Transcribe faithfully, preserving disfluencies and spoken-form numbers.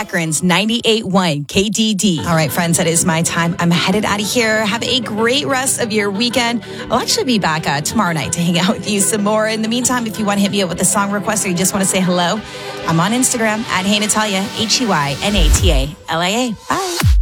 Akron's ninety-eight point one K D D. All right, friends, that is my time. I'm headed out of here. Have a great rest of your weekend. I'll actually be back uh, tomorrow night to hang out with you some more. In the meantime, if you want to hit me up with a song request or you just want to say hello, I'm on Instagram at Hey Natalia, H E Y N A T A L I A. Bye.